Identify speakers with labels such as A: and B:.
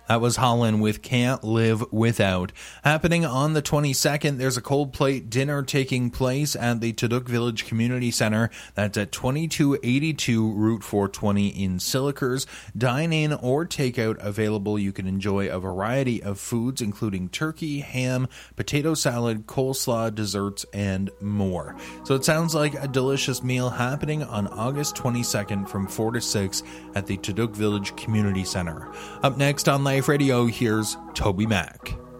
A: That was Holland with Can't Live Without. Happening on the 22nd, there's a cold plate dinner taking place at the Tuduk Village Community Center. That's at 2282 Route 420 in Sillikers. Dine-in or takeout available. You can enjoy a variety of foods, including turkey, ham, potato salad, coleslaw, desserts, and more. So it sounds like a delicious meal happening on August 22nd from 4 to 6 at the Tuduk Village Community Center. Up next on Life Radio, here's Toby Mac.